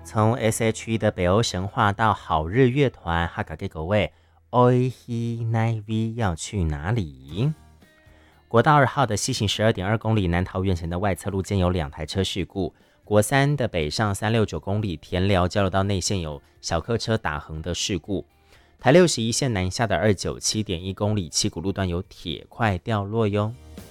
从 S.H.E 的北欧神话到好日乐团，哈嘎给各位 Oihi Naivi 要去哪里？国道2号的西行12.2公里南桃园前的外侧路间有2台车事故，国3的北上369公里田寮交流道内线有小客车打横的事故，台61线南下的297.1公里七股路段有铁块掉落哟。